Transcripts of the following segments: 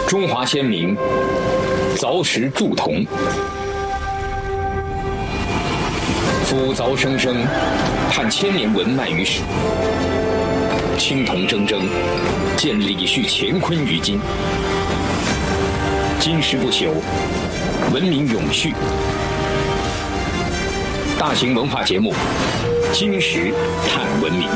中华先民凿石铸铜，夫凿生生，盼千年文脉于史。青铜铮铮，见李旭乾坤于今。金石不朽，文明永续。大型文化节目《金石探文明》。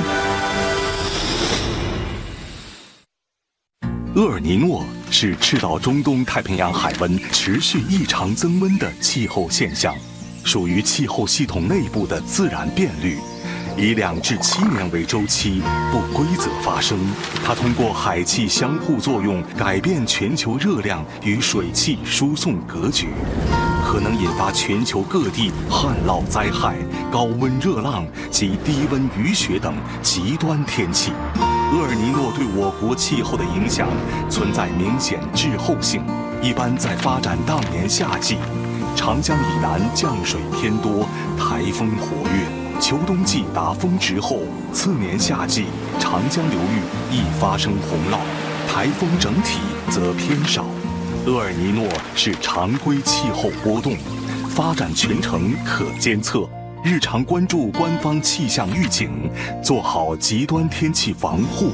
厄尔尼诺是赤道中东太平洋海温持续异常增温的气候现象，属于气候系统内部的自然变律，以2至7年为周期，不规则发生。它通过海气相互作用，改变全球热量与水汽输送格局，可能引发全球各地旱涝灾害、高温热浪及低温雨雪等极端天气。厄尔尼诺对我国气候的影响存在明显滞后性，一般在发展当年夏季，长江以南降水偏多，台风活跃，秋冬季达峰值后，次年夏季长江流域易发生洪涝，台风整体则偏少。厄尔尼诺是常规气候波动，发展全程可监测，日常关注官方气象预警，做好极端天气防护。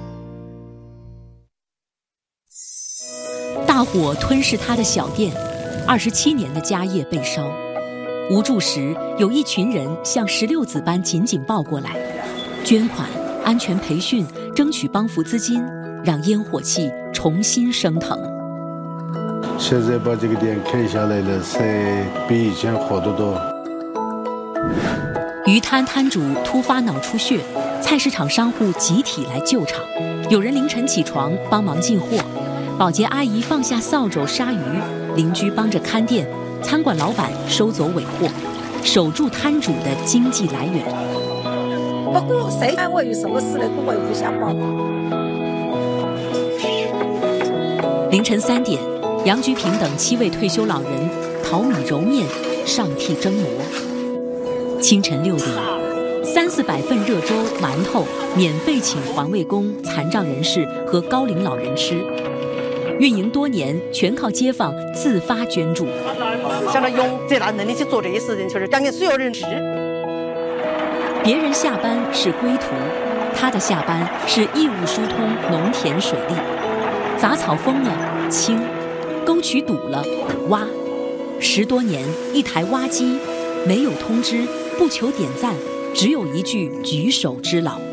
大火吞噬他的小店，27年的家业被烧。无助时，有一群人像石榴子般紧紧抱过来，捐款、安全培训，争取帮扶资金，让烟火气重新升腾。 现在把这个店开下来了，是比以前好得多。 鱼摊摊主突发脑出血，菜市场商户集体来救场，有人凌晨起床帮忙进货，保洁阿姨放下扫帚杀鱼，邻居帮着看店，餐馆老板收走尾货，守住摊主的经济来源。 不过谁看我有什么事了，跟我也不想报。 凌晨3点，杨菊平等7位退休老人淘米揉面，上屉蒸馍。清晨6点，300-400份热粥、馒头免费请环卫工、残障人士和高龄老人吃。运营多年，全靠街坊自发捐助。 像他用这大能力去做这些事情，就是讲给所有人知。 别人下班是归途，他的下班是义务疏通农田水利。杂草封了清，沟渠堵了挖。10多年，一台挖机，没有通知，不求点赞，只有一句举手之劳。